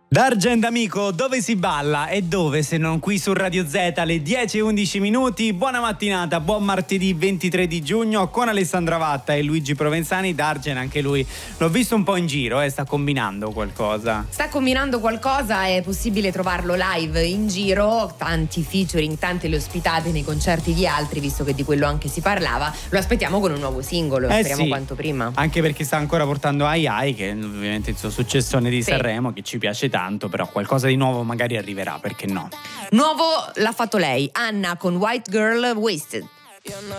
D'Argent amico, dove si balla e dove se non qui su Radio Z alle 10:11. Buona mattinata, buon martedì 23 di giugno con Alessandra Vatta e Luigi Provenzani. D'Argent anche lui l'ho visto un po' in giro, sta combinando qualcosa. È possibile trovarlo live in giro, tanti featuring, tante le ospitate nei concerti di altri, visto che di quello anche si parlava. Lo aspettiamo con un nuovo singolo, speriamo sì, quanto prima. Anche perché sta ancora portando Ai Ai, che ovviamente il suo successone di Sì. Sanremo, che ci piace tanto, però qualcosa di nuovo magari arriverà, perché no? Nuovo l'ha fatto lei, Anna con White Girl Wasted.